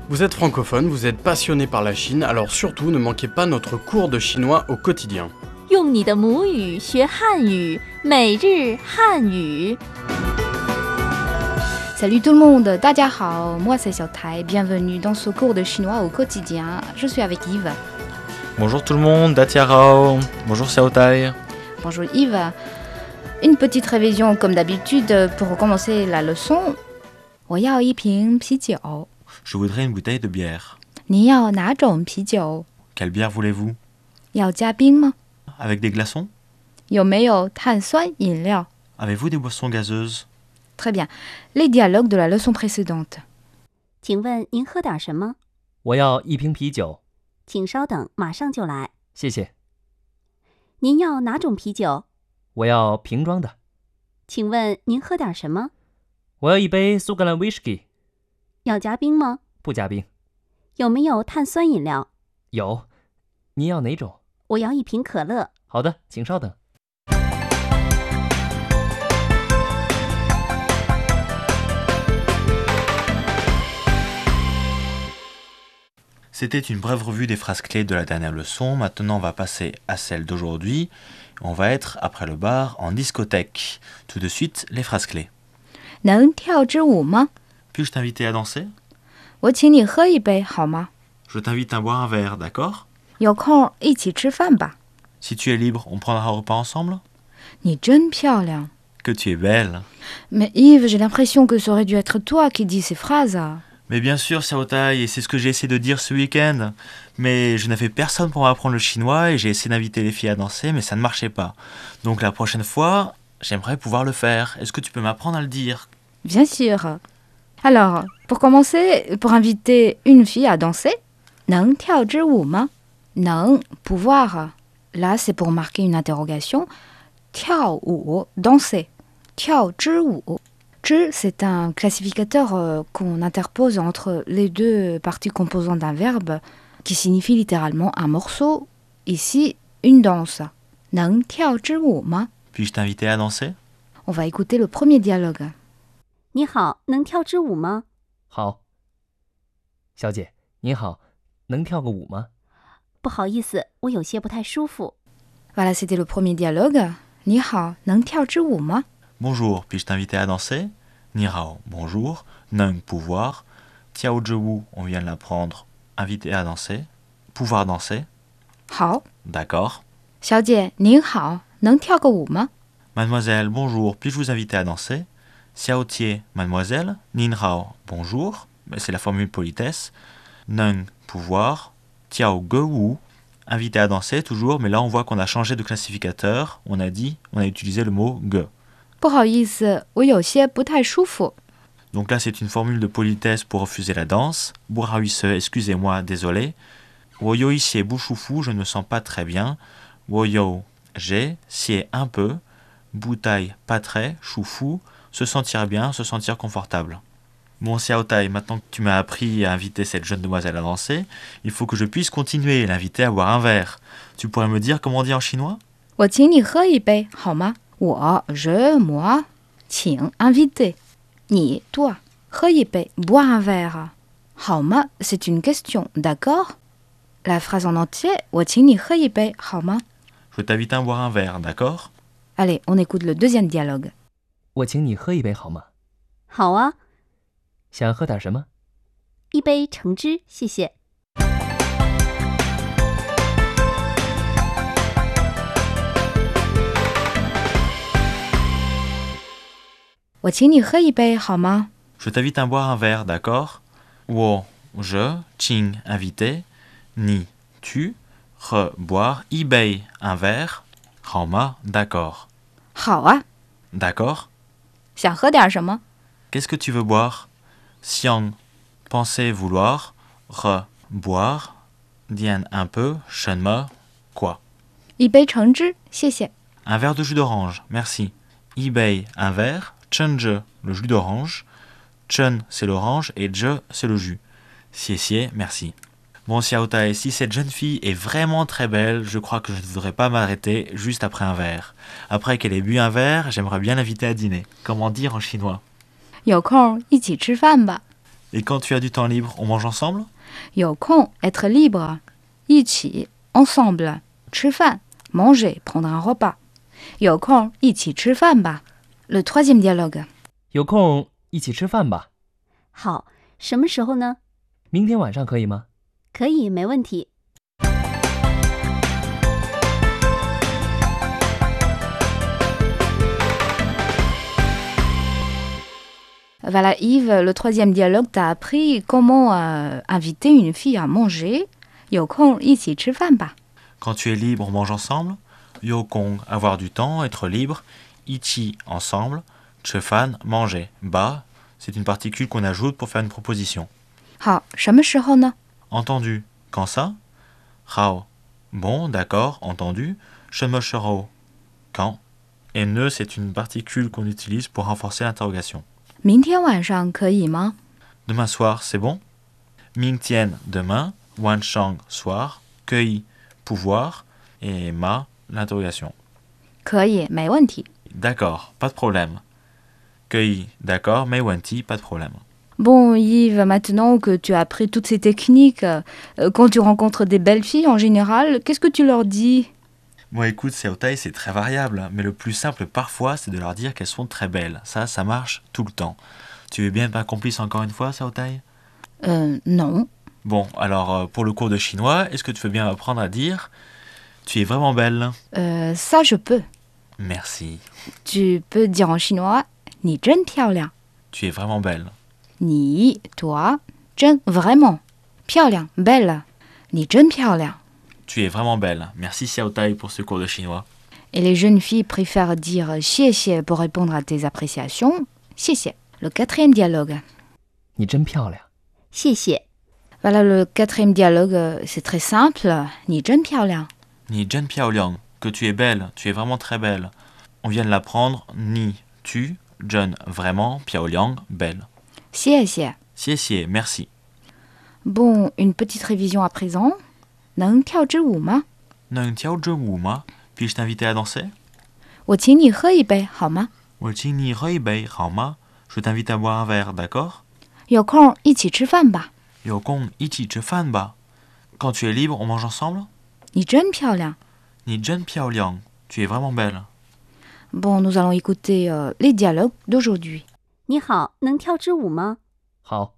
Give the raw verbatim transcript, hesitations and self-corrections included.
Vous êtes francophone, vous êtes passionné par la Chine, alors surtout ne manquez pas notre cours de chinois au quotidien. 用你的母语学汉语，每日汉语。 Salut tout le monde, 大家好, moi c'est Xiaotai, bienvenue dans ce cours de chinois au quotidien. Je suis avec Yves. Bonjour tout le monde, Datiarao. Bonjour Xiaotai. Bonjour Yves. Une petite révision comme d'habitude pour commencer la leçon. 我要一瓶啤酒. Je voudrais une bouteille de bière. 你要哪种啤酒? Quelle bière voulez-vous? 要加冰吗? Avec des glaçons? 有没有碳酸饮料? Avez-vous des boissons gazeuses? Très bien. Les dialogues de la leçon précédente. 请问您喝点什么？ 我要一瓶啤酒， 请稍等，马上就来。 谢谢。 您要哪种啤酒？ 我要瓶装的。 请问您喝点什么？ 我要一杯苏格兰 whisky， 要加冰吗？ 不加冰。 有没有碳酸饮料？ 有。您要哪种？ 我要一瓶可乐。 好的，请稍等。 C'était une brève revue des phrases clés de la dernière leçon. Maintenant, on va passer à celle d'aujourd'hui. On va être, après le bar, en discothèque. Tout de suite, les phrases clés. 能跳支舞吗? Puis-je t'inviter à danser? 我请你喝一杯好吗? Je t'invite à boire un verre, d'accord? 有空一起吃饭吧. Si tu es libre, on prendra un repas ensemble? 你真漂亮. Que tu es belle. Mais Yves, j'ai l'impression que ça aurait dû être toi qui dis ces phrases. Mais bien sûr, Xiaotai, et c'est ce que j'ai essayé de dire ce week-end. Mais je n'avais personne pour m'apprendre le chinois et j'ai essayé d'inviter les filles à danser, mais ça ne marchait pas. Donc la prochaine fois, j'aimerais pouvoir le faire. Est-ce que tu peux m'apprendre à le dire? Bien sûr. Alors, pour commencer, pour inviter une fille à danser, 能跳支舞吗? 能, pouvoir. Là, c'est pour marquer une interrogation. 跳舞, danser. 跳支舞. 支, c'est un classificateur euh, qu'on interpose entre les deux parties composantes d'un verbe qui signifie littéralement un morceau. Ici, une danse. 能跳支舞吗? Puis-je t'inviter à danser? On va écouter le premier dialogue. 你好，能跳支舞吗？ 好。小姐，您好，能跳个舞吗？ 不好意思，我有些不太舒服。 Voilà, c'était le premier dialogue. 你好，能跳支舞吗? Bonjour, puis-je t'inviter à danser? Ni hao, bonjour. Neng, pouvoir. Tiao zhewu, on vient de l'apprendre. Inviter à danser. Pouvoir danser. 好. D'accord. 小姐，您好，能跳个舞吗? Mademoiselle, bonjour, puis-je vous inviter à danser? Xiao tie, mademoiselle. Nin hao, bonjour. Mais c'est la formule politesse. Neng, pouvoir. Tiao ge wu. Inviter à danser, toujours, mais là on voit qu'on a changé de classificateur. On a dit, on a utilisé le mot ge. 不好意思，我有些不太舒服. Donc là, c'est une formule de politesse pour refuser la danse. Bourahuise, excusez-moi, désolé. Woyo ici bouchoufou, je ne me sens pas très bien. Woyo, j'ai, sié un peu. Boutaille, pas très. Choufou, se sentir bien, se sentir confortable. Bon, Xiaotai, maintenant que tu m'as appris à inviter cette jeune demoiselle à danser, il faut que je puisse continuer et l'inviter à boire un verre. Tu pourrais me dire comment on dit en chinois? 我请你喝一杯好吗? 我, je, moi, 请 inviter. 你, toi, 喝一杯 boire un verre. 好吗 c'est une question, d'accord? La phrase en entier, 我请你喝一杯好吗? Je t'invite à boire un verre, d'accord? Allez, on écoute le deuxième dialogue. 我请你喝一杯好吗？ 好啊， 想喝点什么？ 一杯橙汁，谢谢。 我请你喝一杯好吗? Je t'invite à boire un verre, d'accord? Wo, je, ching, invité. Ni, tu. Re, boire. Ibei, un verre. Haoma, d'accord. 好啊. D'accord? 想喝点什么? Qu'est-ce que tu veux boire? Xiang, penser, vouloir. Re, boire. Dien, un peu. Shenme, quoi? 一杯橙汁，谢谢. Un verre de jus d'orange, merci. Ibei, un verre. Chenje, le jus d'orange. Chen, c'est l'orange. Et je, c'est le jus. Xie xie, merci. Bon, Xiaotai, si cette jeune fille est vraiment très belle, je crois que je ne voudrais pas m'arrêter juste après un verre. Après qu'elle ait bu un verre, j'aimerais bien l'inviter à dîner. Comment dire en chinois? 有空一起吃饭吧. Et quand tu as du temps libre, on mange ensemble? 有空 être libre 一起 ensemble 吃饭 manger prendre un repas 有空一起吃饭吧 Le troisième dialogue 有空一起吃饭吧？ 好，什么时候呢？ 明天晚上可以吗？ 可以，没问题。 Voilà Yves, le troisième dialogue t'a appris comment euh, inviter une fille à manger 有空一起吃饭吧 Quand tu es libre, on mange ensemble. Yokong, avoir du temps, être libre. Ichi, ensemble. Chefan, manger. Ba, c'est une particule qu'on ajoute pour faire une proposition. 好，什么时候呢 Entendu. Quand ça? Hao. Bon, d'accord, entendu. Shemoshero. Quand? Et ne, c'est une particule qu'on utilise pour renforcer l'interrogation. 明天晚上可以吗 Demain soir, c'est bon? Mingtian, demain. Wanshang, soir. Kei, pouvoir. Et ma, l'interrogation. 可以，没问题 D'accord, pas de problème. Kei, d'accord, mais Wanti, pas de problème. Bon Yves, maintenant que tu as appris toutes ces techniques, euh, quand tu rencontres des belles filles en général, qu'est-ce que tu leur dis Bon, écoute, Xiaotai, c'est très variable, mais le plus simple parfois, c'est de leur dire qu'elles sont très belles. Ça, ça marche tout le temps. Tu veux bien être ma complice encore une fois, Xiaotai? Euh, non. Bon, alors, euh, pour le cours de chinois, est-ce que tu veux bien apprendre à dire « Tu es vraiment belle Euh, ça je peux. » Merci. Tu peux dire en chinois, 你真漂亮 Tu es vraiment belle. 你 toi, 真 vraiment 漂亮 belle 你真漂亮 Tu es vraiment belle. Merci Xiaotai pour ce cours de chinois. Et les jeunes filles préfèrent dire 谢谢 pour répondre à tes appréciations. 谢谢 Le quatrième dialogue. 你真漂亮。 谢谢。 Voilà, le quatrième dialogue, euh, c'est très simple. 你真漂亮 Ni Jen Piaoliang, que tu es belle, tu es vraiment très belle. On vient de l'apprendre. Ni, tu, Jen, vraiment, Piaoliang, belle. 谢谢 Xie xie, merci. Bon, une petite révision à présent. 能跳支舞吗 Neng tiao zhe wu ma? Puis-je t'inviter à danser? 我请你喝一杯好吗 Wo qing ni rui bei, hao ma? Je t'invite à boire un verre, d'accord? 有空一起吃饭吧 Yo gong ichi zhe fan ba. Quand tu es libre, on mange ensemble? 你真漂亮 Ni Jen Piaoliang, tu es vraiment belle. Bon, nous allons écouter euh, les dialogues d'aujourd'hui. 你好，能跳支舞吗？ 好，